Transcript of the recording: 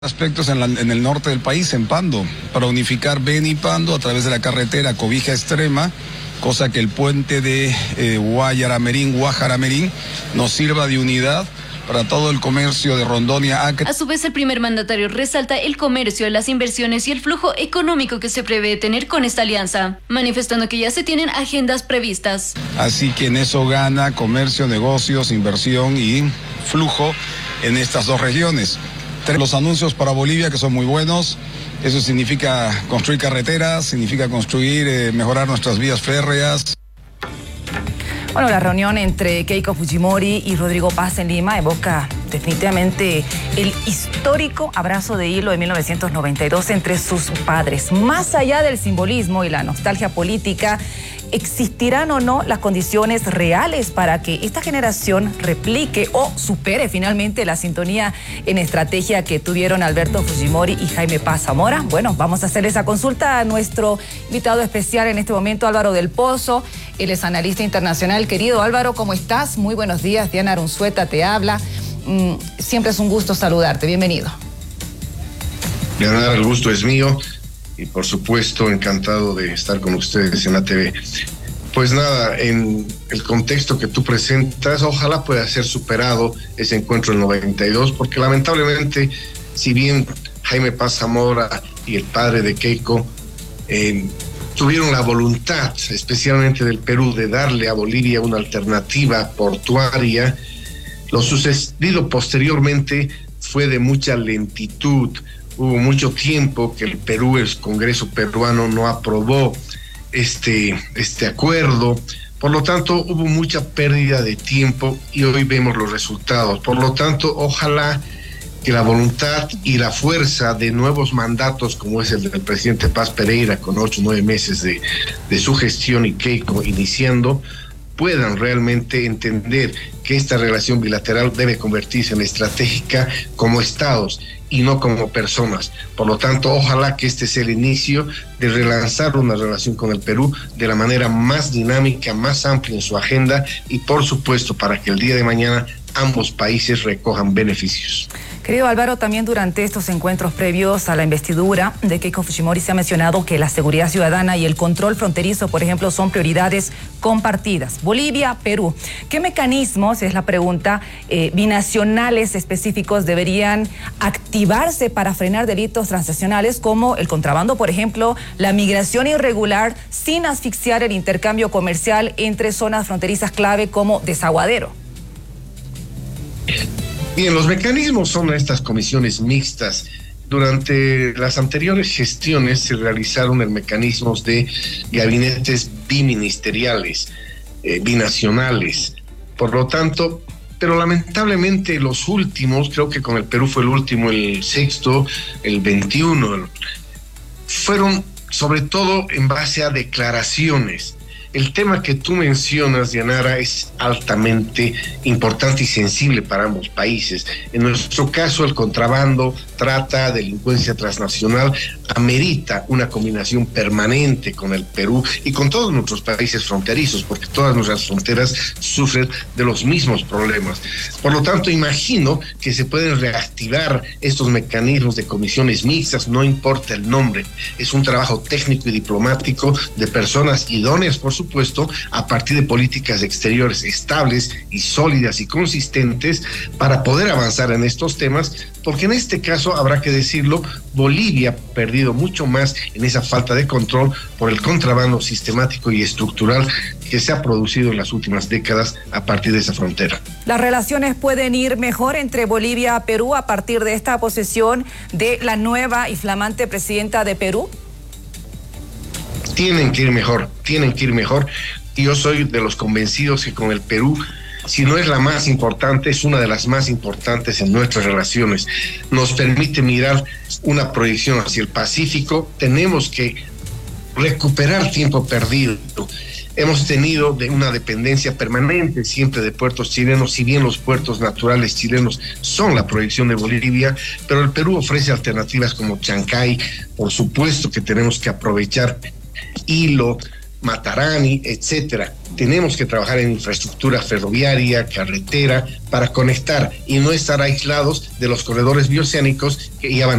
Aspectos en el norte del país, en Pando, para unificar Beni y Pando a través de la carretera Cobija Extrema, cosa que el puente de Guajaramerín nos sirva de unidad para todo el comercio de Rondonia, Acre. A su vez, el primer mandatario resalta el comercio, las inversiones y el flujo económico que se prevé tener con esta alianza, manifestando que ya se tienen agendas previstas. Así que en eso gana comercio, negocios, inversión y flujo en estas dos regiones. Los anuncios para Bolivia que son muy buenos. Eso significa construir carreteras, significa construir, mejorar nuestras vías férreas. Bueno, la reunión entre Keiko Fujimori y Rodrigo Paz en Lima evoca definitivamente el histórico abrazo de hilo de 1992 entre sus padres. Más allá del simbolismo y la nostalgia política, ¿existirán o no las condiciones reales para que esta generación replique o supere finalmente la sintonía en estrategia que tuvieron Alberto Fujimori y Jaime Paz Zamora? Bueno, vamos a hacer esa consulta a nuestro invitado especial en este momento, Álvaro del Pozo. Él es analista internacional. Querido Álvaro, ¿cómo estás? Muy buenos días. Diana Arunzueta te habla. Siempre es un gusto saludarte. Bienvenido. Leonardo, el gusto es mío. Y por supuesto, encantado de estar con ustedes en la TV. Pues nada, en el contexto que tú presentas, ojalá pueda ser superado ese encuentro del 92, porque lamentablemente, si bien Jaime Paz Zamora y el padre de Keiko tuvieron la voluntad, especialmente del Perú, de darle a Bolivia una alternativa portuaria, lo sucedido posteriormente fue de mucha lentitud. Hubo mucho tiempo que el Perú, el Congreso peruano, no aprobó este acuerdo. Por lo tanto, hubo mucha pérdida de tiempo y hoy vemos los resultados. Por lo tanto, ojalá que la voluntad y la fuerza de nuevos mandatos, como es el del presidente Paz Pereira, con 8 o 9 meses de su gestión y Keiko iniciando, puedan realmente entender que esta relación bilateral debe convertirse en estratégica como estados y no como personas. Por lo tanto, ojalá que este sea el inicio de relanzar una relación con el Perú de la manera más dinámica, más amplia en su agenda y, por supuesto, para que el día de mañana ambos países recojan beneficios. Querido Álvaro, también durante estos encuentros previos a la investidura de Keiko Fujimori se ha mencionado que la seguridad ciudadana y el control fronterizo, por ejemplo, son prioridades compartidas. Bolivia, Perú. ¿Qué mecanismos, es la pregunta, binacionales específicos deberían activarse para frenar delitos transnacionales como el contrabando, por ejemplo, la migración irregular, sin asfixiar el intercambio comercial entre zonas fronterizas clave como Desaguadero? Bien, los mecanismos son estas comisiones mixtas. Durante las anteriores gestiones se realizaron mecanismos de gabinetes biministeriales, binacionales. Por lo tanto, pero lamentablemente los últimos, creo que con el Perú fue el último, el sexto, el 21, fueron sobre todo en base a declaraciones. El tema que tú mencionas, Dianara, es altamente importante y sensible para ambos países. En nuestro caso, el contrabando, trata, delincuencia transnacional, amerita una combinación permanente con el Perú y con todos nuestros países fronterizos, porque todas nuestras fronteras sufren de los mismos problemas. Por lo tanto, imagino que se pueden reactivar estos mecanismos de comisiones mixtas, no importa el nombre. Es un trabajo técnico y diplomático de personas idóneas, por supuesto, a partir de políticas exteriores estables y sólidas y consistentes para poder avanzar en estos temas, porque en este caso, habrá que decirlo, Bolivia ha perdido mucho más en esa falta de control por el contrabando sistemático y estructural que se ha producido en las últimas décadas a partir de esa frontera. ¿Las relaciones pueden ir mejor entre Bolivia y Perú a partir de esta posesión de la nueva y flamante presidenta de Perú? Tienen que ir mejor. Y yo soy de los convencidos que con el Perú, si no es la más importante, es una de las más importantes en nuestras relaciones. Nos permite mirar una proyección hacia el Pacífico. Tenemos que recuperar tiempo perdido. Hemos tenido una dependencia permanente siempre de puertos chilenos, si bien los puertos naturales chilenos son la proyección de Bolivia, pero el Perú ofrece alternativas como Chancay. Por supuesto que tenemos que aprovechar Hilo, Matarani, etcétera. Tenemos que trabajar en infraestructura ferroviaria, carretera, para conectar y no estar aislados de los corredores bioceánicos que ya van